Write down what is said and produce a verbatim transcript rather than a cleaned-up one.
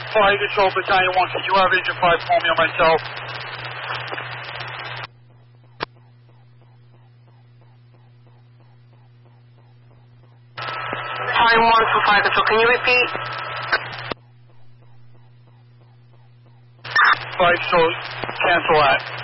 Fire Control Battalion one, can you have Agent five call me on my cell? Battalion one for Fire Control, can you repeat? Fire Control, cancel that.